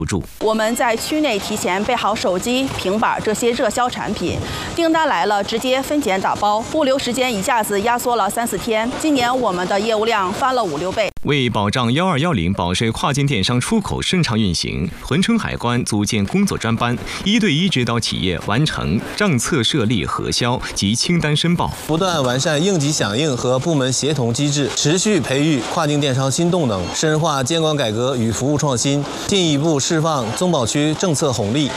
我们在区内提前备好手机、平板这些热销产品，订单来了直接分拣打包，物流时间一下子压缩了3、4天。今年我们的业务量翻了5、6倍。 为保障1210保税跨境电商出口顺畅运行，珲春海关组建工作专班，1对1指导企业完成账册设立、核销及清单申报， 不断完善应急响应和部门协同机制，持续培育跨境电商新动能，深化监管改革与服务创新，进一步释放综保区政策红利。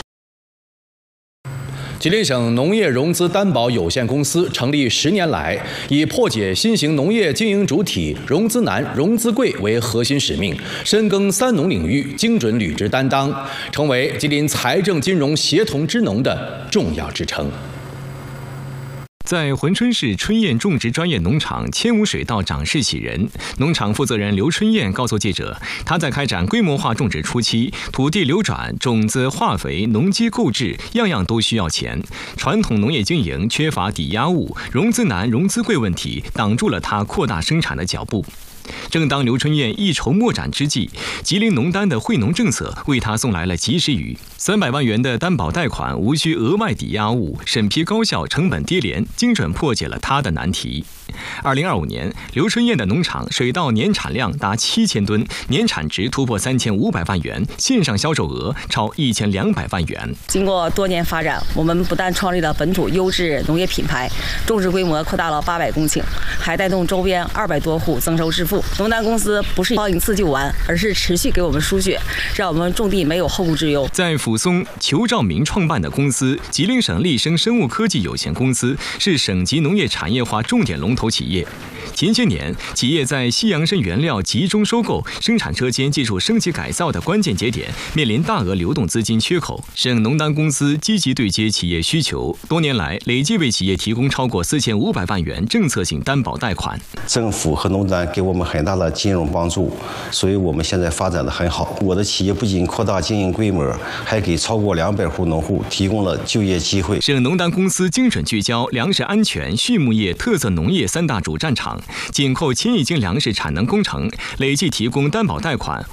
吉林省农业融资担保有限公司成立10年来，以破解新型农业经营主体融资难、融资贵为核心使命，深耕3农领域，精准履职担当，成为吉林财政金融协同支农的重要支撑。 在珲春市春燕种植专业农场千亩水稻长势喜人，农场负责人刘春燕告诉记者，他在开展规模化种植初期，土地流转、种子、化肥、农机购置，样样都需要钱。传统农业经营缺乏抵押物，融资难、融资贵问题挡住了他扩大生产的脚步。正当刘春燕一筹莫展之际，吉林农单的惠农政策为他送来了及时雨，300万元的担保贷款无需额外抵押物，审批高效，成本低廉，精准破解了他的难题。2025年，刘春燕的农场水稻年产量达7000吨，年产值突破3500万元，线上销售额超1200万元。 经过多年发展，我们不但创立了本土优质农业品牌，种植规模扩大了800公顷，还带动周边200多户增收致富。农单公司不是一次就完，而是持续给我们输血，让我们种地没有后顾之忧。 在抚松，裘兆明创办的公司吉林省立生生物科技有限公司是省级农业产业化重点龙头企业。前些年，企业在西洋参原料集中收购、生产车间技术升级改造的关键节点，面临大额流动资金缺口。省农单公司积极对接企业需求，多年来累计为企业提供超过4500万元政策性担保贷款。 政府和农单给我们很大的金融帮助，所以我们现在发展得很好。我的企业不仅扩大经营规模，还给超过200户农户提供了就业机会。 省农单公司精准聚焦粮食安全、畜牧业、特色农业3大主战场，紧扣千亿斤粮食产能工程，累计提供担保贷款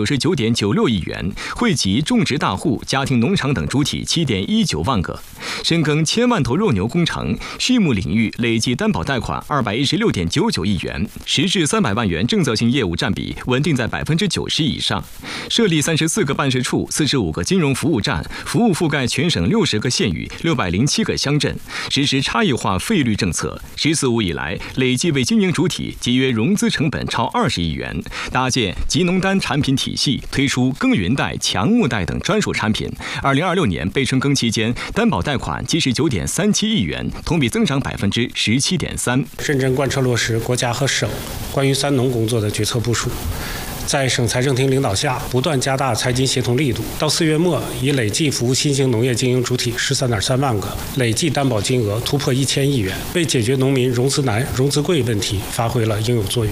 599.96亿元，惠及种植大户、家庭农场等主体7.19万个。深耕1000万头肉牛工程，畜牧领域累计担保贷款216.99亿元，实质300万元政策性业务占比稳定在90%以上。设立34个办事处、45个金融服务站，服务覆盖全省60个县域、607个乡镇，实施差异化费率政策。“14+5”以来，累计为经营主体节约融资成本超20亿元，搭建吉农单产品体系，推出耕耘贷、强牧贷等专属产品。2026年备春耕期间，担保贷款79.37亿元，同比增长17.3%。 认真贯彻落实国家和省关于3农工作的决策部署，在省财政厅领导下，不断加大财经协同力度。到4月末，已累计服务新型农业经营主体13.3万个，累计担保金额突破1000亿元，为解决农民融资难、融资贵问题发挥了应有作用。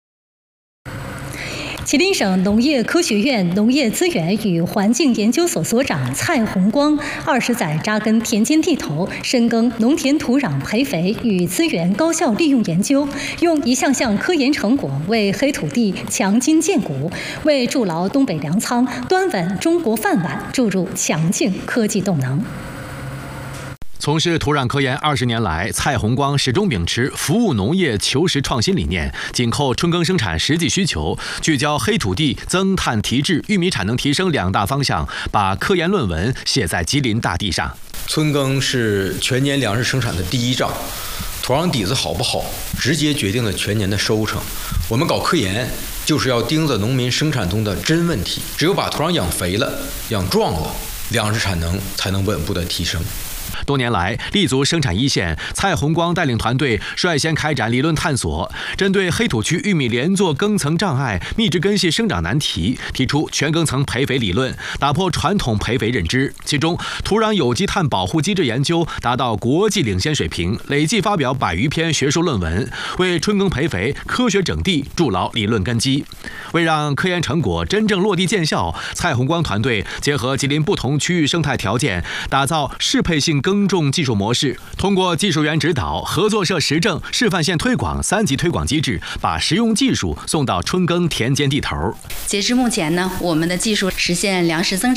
吉林省农业科学院农业资源与环境研究所所长蔡红光20载扎根田间地头，深耕农田土壤培肥与资源高效利用研究，用一项项科研成果为黑土地强筋健骨，为筑牢东北粮仓、端稳中国饭碗注入强劲科技动能。 从事土壤科研20年来，蔡红光始终秉持服务农业求实创新理念，紧扣春耕生产实际需求，聚焦黑土地增碳提质、玉米产能提升2大方向，把科研论文写在吉林大地上。 春耕是全年粮食生产的第一仗，土壤底子好不好，直接决定了全年的收成。我们搞科研，就是要盯着农民生产中的真问题，只有把土壤养肥了、养壮了，粮食产能才能稳步的提升。 多年来，立足生产一线，蔡红光带领团队率先开展理论探索，针对黑土区玉米连作耕层障碍、密植根系生长难题，提出全耕层培肥理论，打破传统培肥认知。其中，土壤有机碳保护机制研究达到国际领先水平，累计发表100余篇学术论文，为春耕培肥科学整地筑牢理论根基。为让科研成果真正落地见效，蔡红光团队结合吉林不同区域生态条件，打造适配性耕耕种技术模式，通过技术员指导、合作社实证、示范线推广3级推广机制，把实用技术送到春耕田间地头。 截至目前呢，我们的技术实现粮食增长